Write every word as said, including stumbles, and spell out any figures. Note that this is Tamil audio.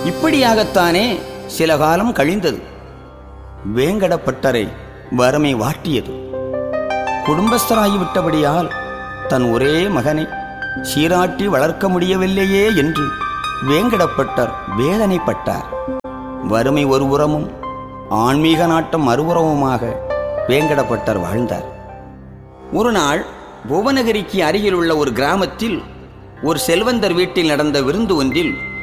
இப்படியாகத்தானே சில காலம் கழிந்தது. வேங்கடப்பட்டரை வறுமை வாட்டியது. குடும்பஸ்தராகிவிட்டபடியால் தன் ஒரே மகனை சீராட்டி வளர்க்க முடியவில்லையே என்று வேங்கடப்பட்டர் வேதனைப்பட்டார். வறுமை ஒருபுறமும் ஆன்மீக நாட்டம் மறுபுறமுமாக வேங்கடப்பட்டர் வாழ்ந்தார். ஒரு நாள் புவனகிரிக்கு அருகில் உள்ள ஒரு கிராமத்தில் ஒரு செல்வந்தர் வீட்டில் நடந்த விருந்து ஒன்றில்